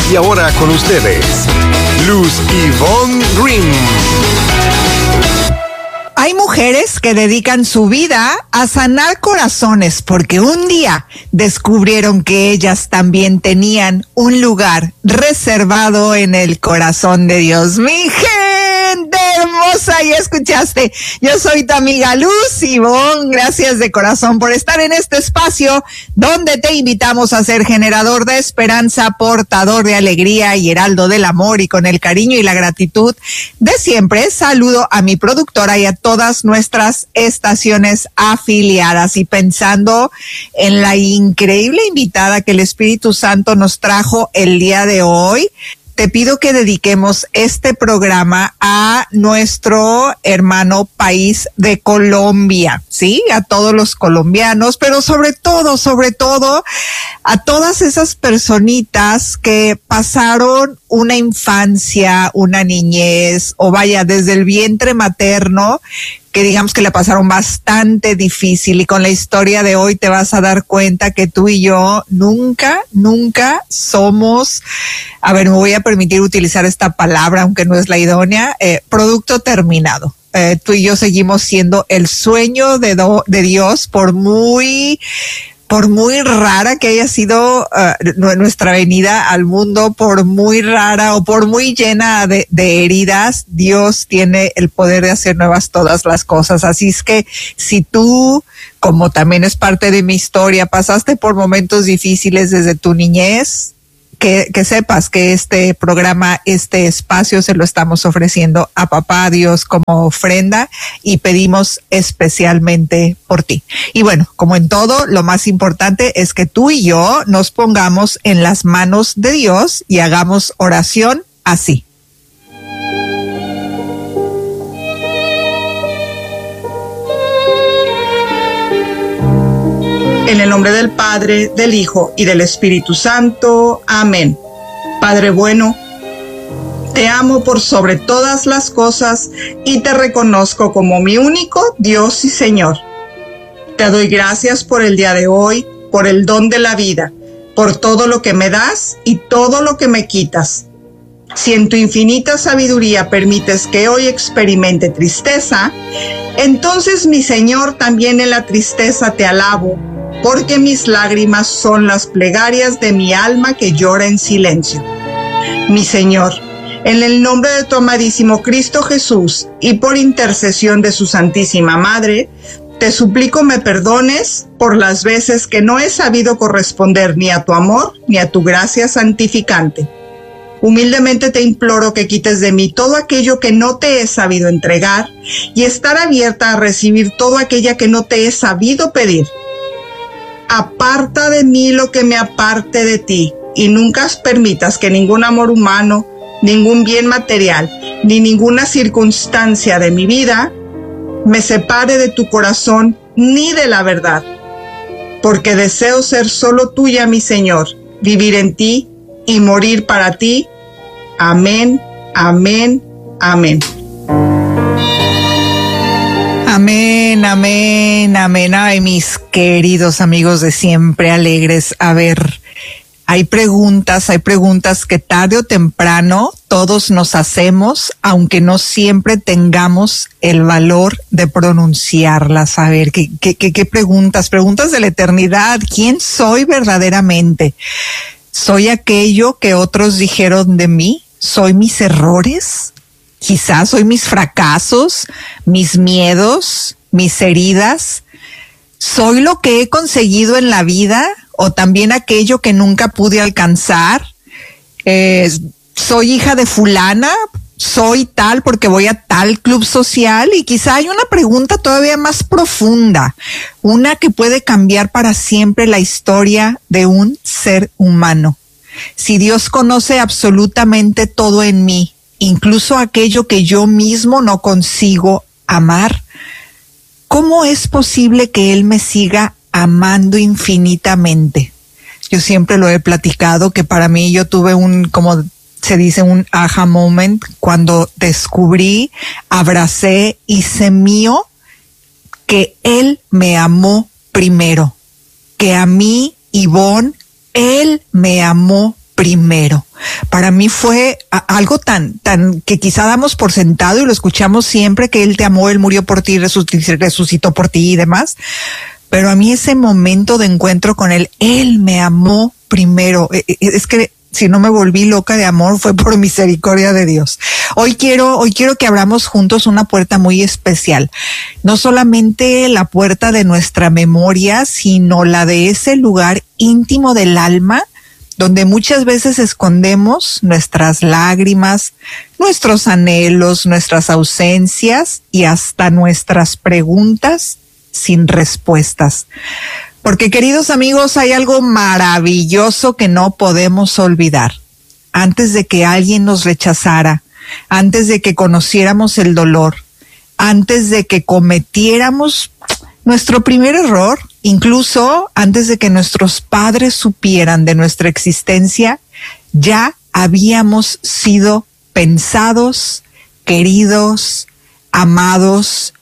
Y ahora con ustedes, Luz Ivonne Green. Hay mujeres que dedican su vida a sanar corazones porque un día descubrieron que ellas también tenían un lugar reservado en el corazón de Dios. Mi gente hermosa, ya escuchaste. Yo soy tu amiga Luz Ivonne. Gracias de corazón por estar en este espacio donde te invitamos a ser generador de esperanza, portador de alegría y heraldo del amor, y con el cariño y la gratitud de siempre saludo a mi productora y a todas nuestras estaciones afiliadas, y pensando en la increíble invitada que el Espíritu Santo nos trajo el día de hoy, te pido que dediquemos este programa a nuestro hermano país de Colombia, ¿sí? A todos los colombianos, pero sobre todo, a todas esas personitas que pasaron una infancia, una niñez, o vaya, desde el vientre materno, que digamos que la pasaron bastante difícil, y con la historia de hoy te vas a dar cuenta que tú y yo nunca somos, a ver, me voy a permitir utilizar esta palabra, aunque no es la idónea, producto terminado. Tú y yo seguimos siendo el sueño de Dios, por muy rara que haya sido nuestra venida al mundo, por muy rara o por muy llena de heridas, Dios tiene el poder de hacer nuevas todas las cosas. Así es que si tú, como también es parte de mi historia, pasaste por momentos difíciles desde tu niñez, que sepas que este programa, este espacio se lo estamos ofreciendo a Papá Dios como ofrenda, y pedimos especialmente por ti. Y bueno, como en todo, lo más importante es que tú y yo nos pongamos en las manos de Dios y hagamos oración así. En el nombre del Padre, del Hijo y del Espíritu Santo. Amén. Padre bueno, te amo por sobre todas las cosas y te reconozco como mi único Dios y Señor. Te doy gracias por el día de hoy, por el don de la vida, por todo lo que me das y todo lo que me quitas. Si en tu infinita sabiduría permites que hoy experimente tristeza, entonces, mi Señor, también en la tristeza te alabo, porque mis lágrimas son las plegarias de mi alma que llora en silencio. Mi Señor, en el nombre de tu amadísimo Cristo Jesús y por intercesión de su Santísima Madre, te suplico me perdones por las veces que no he sabido corresponder ni a tu amor ni a tu gracia santificante. Humildemente te imploro que quites de mí todo aquello que no te he sabido entregar y estar abierta a recibir todo aquello que no te he sabido pedir. Aparta de mí lo que me aparte de ti, y nunca permitas que ningún amor humano, ningún bien material, ni ninguna circunstancia de mi vida me separe de tu corazón ni de la verdad, porque deseo ser solo tuya, mi Señor, vivir en ti y morir para ti. Amén, amén, amén. Amén, amén, amén. Ay, mis queridos amigos de Siempre Alegres, a ver, hay preguntas que tarde o temprano todos nos hacemos, aunque no siempre tengamos el valor de pronunciarlas. A ver, ¿qué preguntas? Preguntas de la eternidad. ¿Quién soy verdaderamente? ¿Soy aquello que otros dijeron de mí? ¿Soy mis errores? Quizás soy mis fracasos, mis miedos, mis heridas. ¿Soy lo que he conseguido en la vida o también aquello que nunca pude alcanzar? ¿Soy hija de fulana? ¿Soy tal porque voy a tal club social? Y quizá hay una pregunta todavía más profunda, una que puede cambiar para siempre la historia de un ser humano. Si Dios conoce absolutamente todo en mí, incluso aquello que yo mismo no consigo amar, ¿cómo es posible que Él me siga amando infinitamente? Yo siempre lo he platicado, que para mí yo tuve como se dice, un aha moment, cuando descubrí, abracé, hice mío, que Él me amó primero, que a mí, Ivonne, Él me amó primero. Para mí fue algo tan que quizá damos por sentado y lo escuchamos siempre, que Él te amó, Él murió por ti, resucitó por ti y demás. Pero a mí ese momento de encuentro con Él me amó primero. Es que si no me volví loca de amor fue por misericordia de Dios. Hoy quiero que abramos juntos una puerta muy especial. No solamente la puerta de nuestra memoria, sino la de ese lugar íntimo del alma, donde muchas veces escondemos nuestras lágrimas, nuestros anhelos, nuestras ausencias y hasta nuestras preguntas sin respuestas. Porque, queridos amigos, hay algo maravilloso que no podemos olvidar. Antes de que alguien nos rechazara, antes de que conociéramos el dolor, antes de que cometiéramos nuestro primer error, incluso antes de que nuestros padres supieran de nuestra existencia, ya habíamos sido pensados, queridos, amados,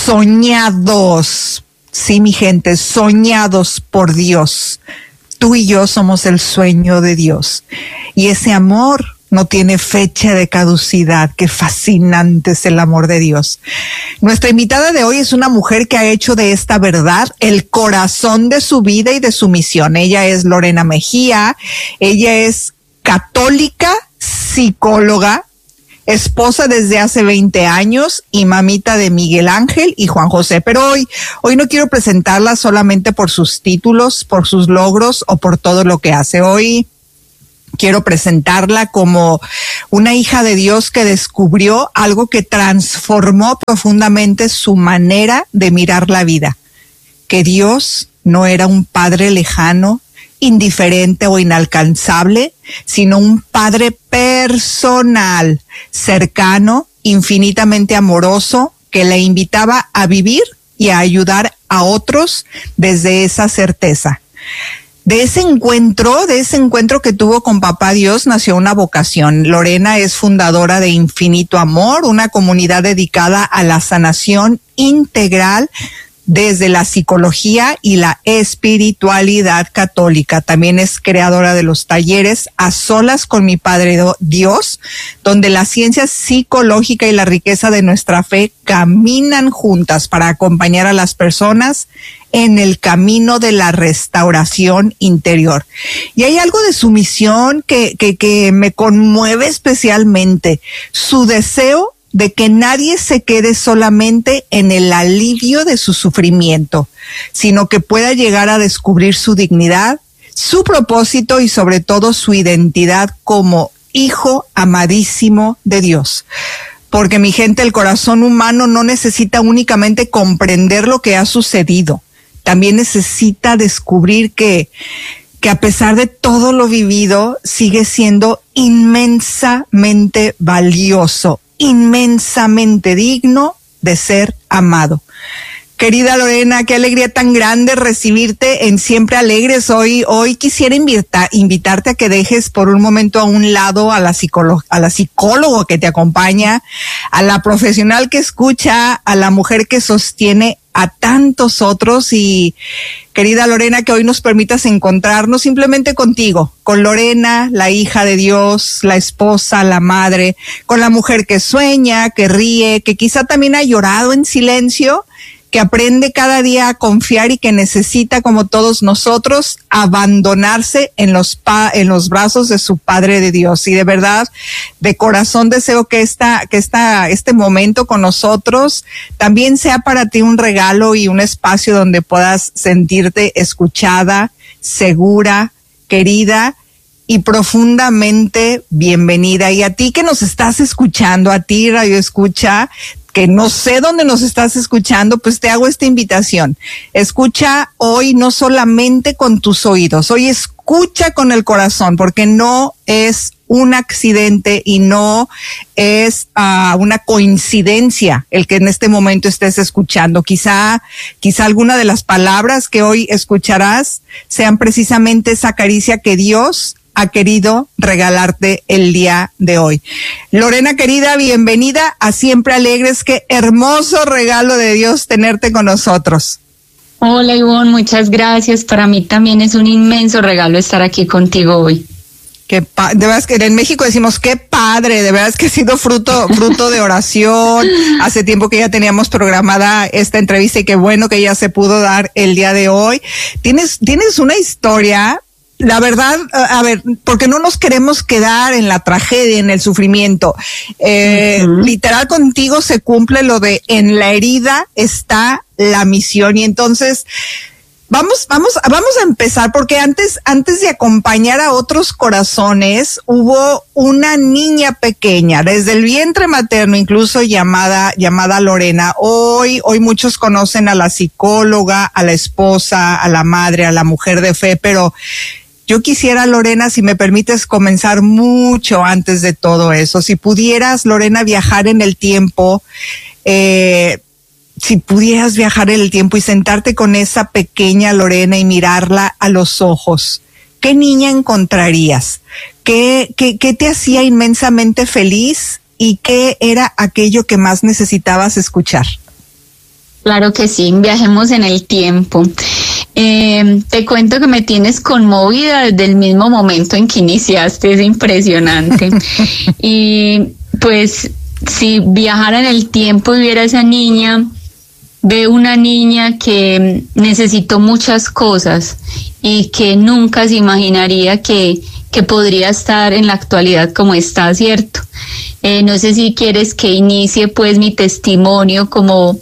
soñados. Sí, mi gente, soñados por Dios. Tú y yo somos el sueño de Dios. Y ese amor no tiene fecha de caducidad. Qué fascinante es el amor de Dios. Nuestra invitada de hoy es una mujer que ha hecho de esta verdad el corazón de su vida y de su misión. Ella es Lorena Mejía. Ella es católica, psicóloga, esposa desde hace 20 años y mamita de Miguel Ángel y Juan José. Pero hoy no quiero presentarla solamente por sus títulos, por sus logros o por todo lo que hace. Hoy quiero presentarla como una hija de Dios que descubrió algo que transformó profundamente su manera de mirar la vida. Que Dios no era un padre lejano, indiferente o inalcanzable, sino un padre personal, cercano, infinitamente amoroso, que le invitaba a vivir y a ayudar a otros desde esa certeza. De ese encuentro que tuvo con Papá Dios, nació una vocación. Lorena es fundadora de Infinito Amor, una comunidad dedicada a la sanación integral desde la psicología y la espiritualidad católica. También es creadora de los talleres A Solas con mi Padre Dios, donde la ciencia psicológica y la riqueza de nuestra fe caminan juntas para acompañar a las personas en el camino de la restauración interior. Y hay algo de su misión que me conmueve especialmente, su deseo de que nadie se quede solamente en el alivio de su sufrimiento, sino que pueda llegar a descubrir su dignidad, su propósito y sobre todo su identidad como hijo amadísimo de Dios. Porque, mi gente, el corazón humano no necesita únicamente comprender lo que ha sucedido, también necesita descubrir que a pesar de todo lo vivido, sigue siendo inmensamente valioso, inmensamente digno de ser amado. Querida Lorena, qué alegría tan grande recibirte en Siempre Alegres. Hoy quisiera invitarte a que dejes por un momento a un lado a la psicóloga que te acompaña, a la profesional que escucha, a la mujer que sostiene a tantos otros. Y querida Lorena, que hoy nos permitas encontrarnos simplemente contigo, con Lorena, la hija de Dios, la esposa, la madre, con la mujer que sueña, que ríe, que quizá también ha llorado en silencio, que aprende cada día a confiar y que necesita, como todos nosotros, abandonarse en los brazos de su Padre de Dios. Y de verdad, de corazón deseo que este momento con nosotros también sea para ti un regalo y un espacio donde puedas sentirte escuchada, segura, querida y profundamente bienvenida. Y a ti que nos estás escuchando, a ti Radio Escucha, que no sé dónde nos estás escuchando, pues te hago esta invitación. Escucha hoy no solamente con tus oídos, hoy escucha con el corazón, porque no es un accidente y no es una coincidencia el que en este momento estés escuchando. Quizá alguna de las palabras que hoy escucharás sean precisamente esa caricia que Dios ha querido regalarte el día de hoy. Lorena, querida, bienvenida a Siempre Alegres. Qué hermoso regalo de Dios tenerte con nosotros. Hola, Ivonne, muchas gracias. Para mí también es un inmenso regalo estar aquí contigo hoy. De verdad es que en México decimos qué padre, de verdad es que ha sido fruto de oración. Hace tiempo que ya teníamos programada esta entrevista y qué bueno que ya se pudo dar el día de hoy. Tienes una historia, la verdad, a ver, porque no nos queremos quedar en la tragedia, en el sufrimiento. Literal, contigo se cumple lo de en la herida está la misión, y entonces Vamos a empezar, porque antes de acompañar a otros corazones, hubo una niña pequeña, desde el vientre materno, incluso llamada Lorena. Hoy muchos conocen a la psicóloga, a la esposa, a la madre, a la mujer de fe, pero yo quisiera, Lorena, si me permites, comenzar mucho antes de todo eso. Si pudieras, Lorena, viajar en el tiempo, si pudieras viajar en el tiempo y sentarte con esa pequeña Lorena y mirarla a los ojos, ¿qué niña encontrarías? ¿Qué te hacía inmensamente feliz y qué era aquello que más necesitabas escuchar? Claro que sí, viajemos en el tiempo. Te cuento que me tienes conmovida desde el mismo momento en que iniciaste, es impresionante. Y pues si viajara en el tiempo y viera a esa niña, veo una niña que necesitó muchas cosas y que nunca se imaginaría que podría estar en la actualidad como está, ¿cierto? No sé si quieres que inicie pues mi testimonio como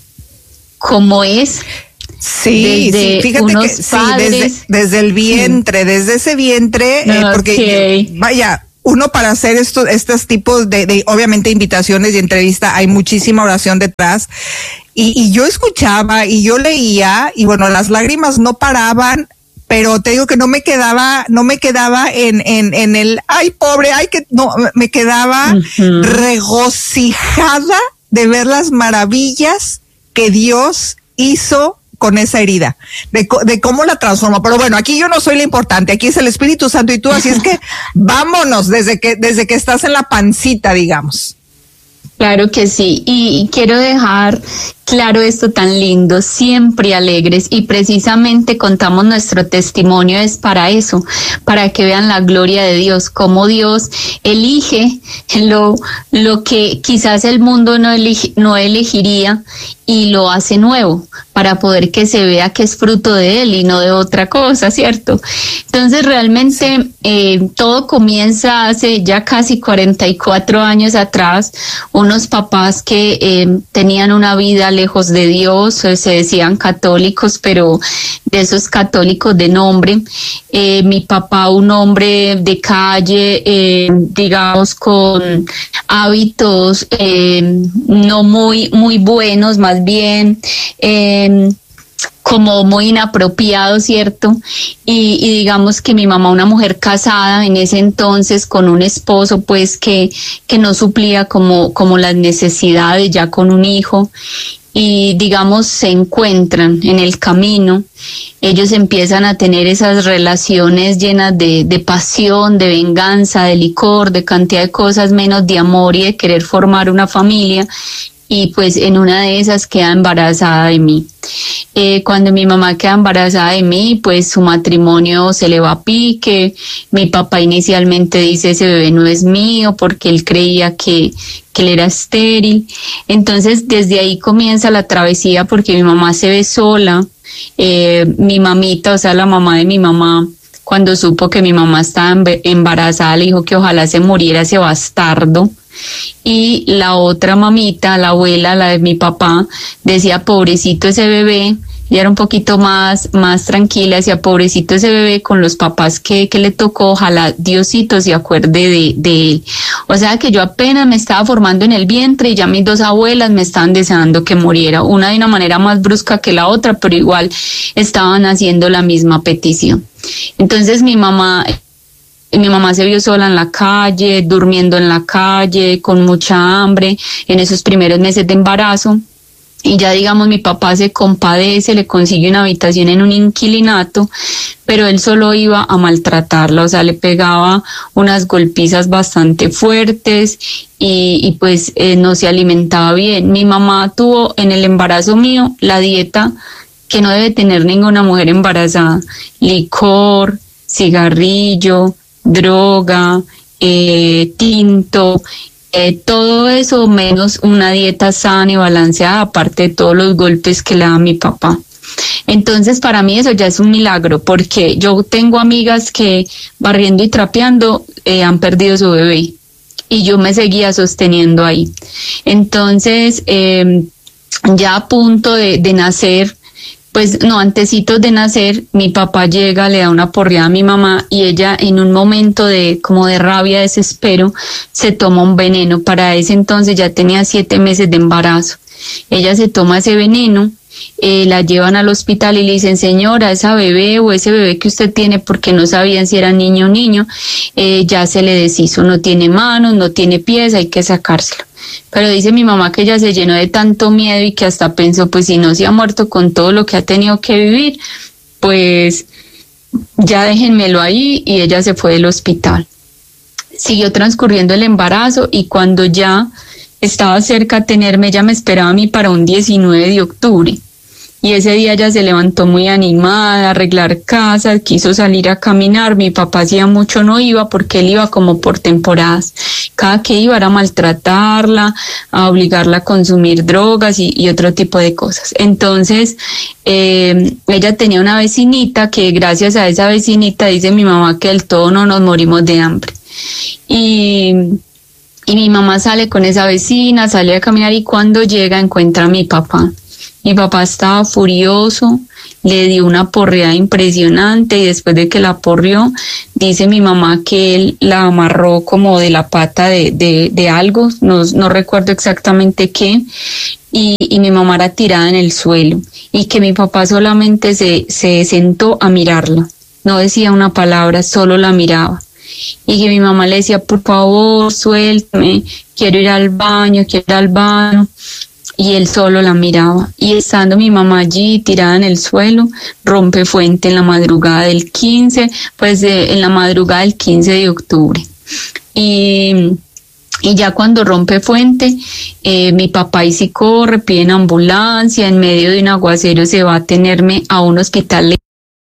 es. Sí, fíjate que sí, desde el vientre, desde ese vientre, porque vaya, uno para hacer estos tipos de obviamente invitaciones y entrevistas, hay muchísima oración detrás. Y yo escuchaba y yo leía y bueno, las lágrimas no paraban, pero te digo que no me quedaba en el ay pobre, ay que no, me quedaba regocijada de ver las maravillas que Dios hizo con esa herida, de cómo la transforma. Pero bueno, aquí yo no soy la importante, aquí es el Espíritu Santo y tú, así es que vámonos desde que estás en la pancita, digamos. Claro que sí, y quiero dejar claro esto tan lindo, siempre alegres, y precisamente contamos nuestro testimonio es para eso, para que vean la gloria de Dios, cómo Dios elige lo que quizás el mundo no elegiría y lo hace nuevo, para poder que se vea que es fruto de Él y no de otra cosa, ¿cierto? Entonces realmente todo comienza hace ya casi 44 años atrás, unos papás que tenían una vida lejos de Dios, se decían católicos, pero de esos católicos de nombre. Mi papá, un hombre de calle, digamos, con hábitos no muy buenos, más bien como muy inapropiado, ¿cierto? Y digamos que mi mamá, una mujer casada en ese entonces con un esposo pues que no suplía como las necesidades, ya con un hijo, y digamos se encuentran en el camino. Ellos empiezan a tener esas relaciones llenas de pasión, de venganza, de licor, de cantidad de cosas, menos de amor y de querer formar una familia. Y pues en una de esas queda embarazada de mí. Cuando mi mamá queda embarazada de mí, pues su matrimonio se le va a pique. Mi papá inicialmente dice ese bebé no es mío porque él creía que él era estéril. Entonces desde ahí comienza la travesía porque mi mamá se ve sola. Mi mamita, o sea la mamá de mi mamá, cuando supo que mi mamá estaba embarazada, le dijo que ojalá se muriera ese bastardo. Y la otra mamita, la abuela, la de mi papá, decía pobrecito ese bebé. Ella era un poquito más tranquila, decía pobrecito ese bebé con los papás que le tocó, ojalá Diosito se acuerde de él. O sea que yo apenas me estaba formando en el vientre y ya mis dos abuelas me estaban deseando que muriera, una de una manera más brusca que la otra, pero igual estaban haciendo la misma petición. Entonces mi mamá se vio sola en la calle, durmiendo en la calle, con mucha hambre, en esos primeros meses de embarazo. Y ya digamos mi papá se compadece, le consigue una habitación en un inquilinato, pero él solo iba a maltratarla, o sea, le pegaba unas golpizas bastante fuertes y pues no se alimentaba bien. Mi mamá tuvo en el embarazo mío la dieta que no debe tener ninguna mujer embarazada: licor, cigarrillo, droga, tinto, todo eso menos una dieta sana y balanceada, aparte de todos los golpes que le da mi papá. Entonces para mí eso ya es un milagro, porque yo tengo amigas que barriendo y trapeando han perdido su bebé y yo me seguía sosteniendo ahí. Entonces ya a punto de nacer, pues no, antecitos de nacer, mi papá llega, le da una porreada a mi mamá y ella en un momento de como de rabia, desespero, se toma un veneno. Para ese entonces ya tenía 7 meses de embarazo. Ella se toma ese veneno, la llevan al hospital y le dicen, señora, esa bebé o ese bebé que usted tiene, porque no sabían si era niño o niño, ya se le deshizo, no tiene manos, no tiene pies, hay que sacárselo. Pero dice mi mamá que ella se llenó de tanto miedo y que hasta pensó, pues si no se ha muerto con todo lo que ha tenido que vivir, pues ya déjenmelo ahí, y ella se fue del hospital. Siguió transcurriendo el embarazo y cuando ya estaba cerca a tenerme, ella me esperaba a mí para un 19 de octubre. Y ese día ella se levantó muy animada, a arreglar casa, quiso salir a caminar. Mi papá hacía mucho no iba porque él iba como por temporadas. Cada que iba era a maltratarla, a obligarla a consumir drogas y otro tipo de cosas. Entonces, ella tenía una vecinita que gracias a esa vecinita dice mi mamá que del todo no nos morimos de hambre. Y mi mamá sale con esa vecina, sale a caminar y cuando llega encuentra a mi papá. Mi papá estaba furioso, le dio una porreada impresionante y después de que la porrió, dice mi mamá que él la amarró como de la pata de algo, no recuerdo exactamente qué, y mi mamá era tirada en el suelo y que mi papá solamente se sentó a mirarla, no decía una palabra, solo la miraba. Y que mi mamá le decía, por favor, suéltame, quiero ir al baño. Y él solo la miraba. Y estando mi mamá allí tirada en el suelo, rompe fuente en la madrugada del 15, en la madrugada del 15 de octubre. Y ya cuando rompe fuente, mi papá y sí corre, piden ambulancia, en medio de un aguacero se va a tenerme a un hospital